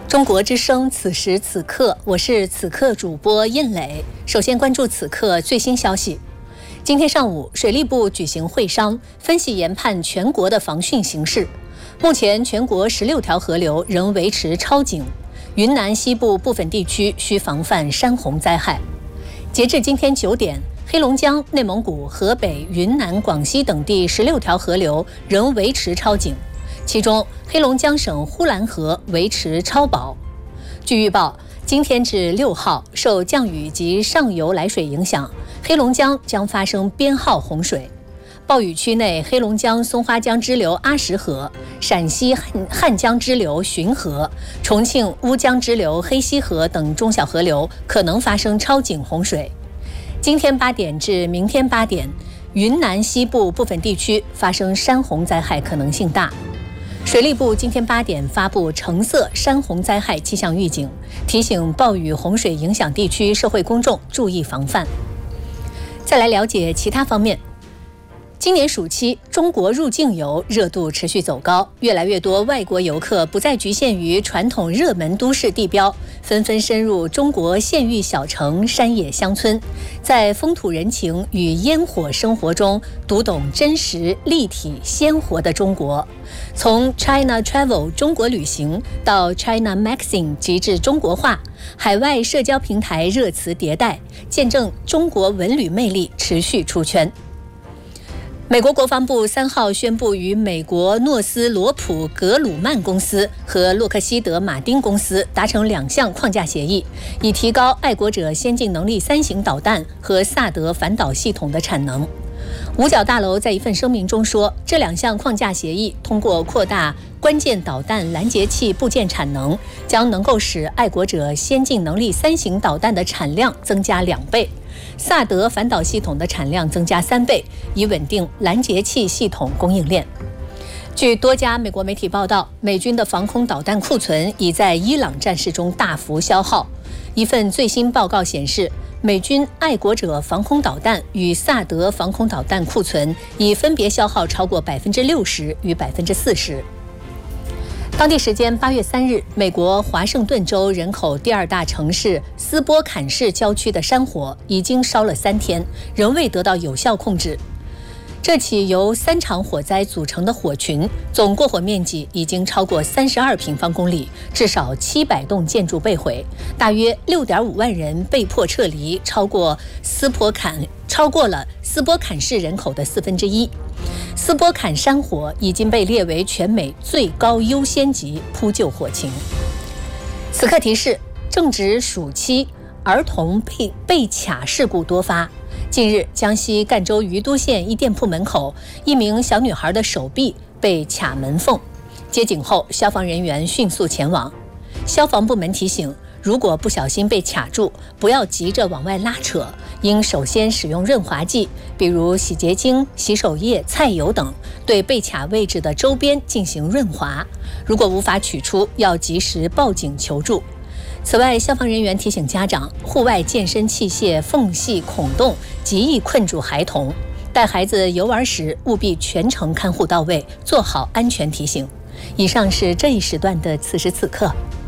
中国之声，此时此刻，我是此刻主播印磊。首先关注此刻最新消息。今天上午，水利部举行会商，分析研判全国的防汛形势。目前，全国16条河流仍维持超警，云南西部部分地区需防范山洪灾害。截至今天9点，黑龙江、内蒙古、河北、云南、广西等地16条河流仍维持超警。其中，黑龙江省呼兰河维持超保。据预报，今天至6号，受降雨及上游来水影响，黑龙江将发生编号洪水。暴雨区内，黑龙江松花江支流阿什河、陕西汉江支流浔河、重庆乌江支流黑溪河等中小河流可能发生超警洪水。今天8点至明天8点，云南西部部分地区发生山洪灾害可能性大。水利部今天8点发布橙色山洪灾害气象预警，提醒暴雨洪水影响地区社会公众注意防范。再来了解其他方面。今年暑期，中国入境游热度持续走高，越来越多外国游客不再局限于传统热门都市地标，纷纷深入中国县域小城、山野乡村，在风土人情与烟火生活中读懂真实、立体、鲜活的中国。从 China Travel 中国旅行到 China Magazine 极致中国化，海外社交平台热词迭代，见证中国文旅魅力持续出圈。美国国防部3号宣布与美国诺斯罗普格鲁曼公司和洛克希德马丁公司达成2项框架协议，以提高爱国者先进能力3型导弹和萨德反导系统的产能。五角大楼在一份声明中说，这2项框架协议通过扩大关键导弹拦截器部件产能，将能够使爱国者先进能力3型导弹的产量增加2倍，萨德反导系统的产量增加3倍，以稳定拦截器系统供应链。据多家美国媒体报道，美军的防空导弹库存已在伊朗战事中大幅消耗。一份最新报告显示，美军爱国者防空导弹与萨德防空导弹库存已分别消耗超过60%与40%。当地时间8月3日，美国华盛顿州人口第2大城市斯波坎市郊区的山火已经烧了3天，仍未得到有效控制。这起由3场火灾组成的火群，总过火面积已经超过32平方公里，至少700栋建筑被毁，大约6.5万人被迫撤离，超过了斯波坎市人口的1/4。斯波坎山火已经被列为全美最高优先级扑救火情。此刻提示：正值暑期，儿童被卡事故多发。近日，江西赣州于都县一店铺门口，一名小女孩的手臂被卡门缝。接警后，消防人员迅速前往。消防部门提醒，如果不小心被卡住，不要急着往外拉扯，应首先使用润滑剂，比如洗洁精、洗手液、菜油等，对被卡位置的周边进行润滑。如果无法取出，要及时报警求助。此外，消防人员提醒家长，户外健身器械缝隙孔洞极易困住孩童，带孩子游玩时务必全程看护到位，做好安全提醒。以上是这一时段的此时此刻。